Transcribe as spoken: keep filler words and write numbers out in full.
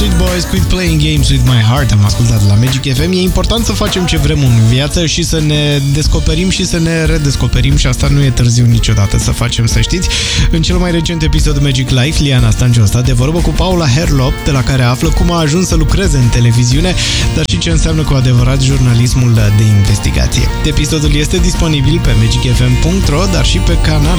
Backstreet Boys, Quit Playing Games With My Heart. Am ascultat la Magic F M. E important să facem ce vrem în viață și să ne descoperim și să ne redescoperim și asta nu e târziu niciodată să facem, să știți. În cel mai recent episod Magic Life, Liana Stanciu a stat de vorbă cu Paula Herlop, de la care află cum a ajuns să lucreze în televiziune, dar și ce înseamnă cu adevărat jurnalismul de investigație. Episodul este disponibil pe magic f m punct ro, dar și pe canal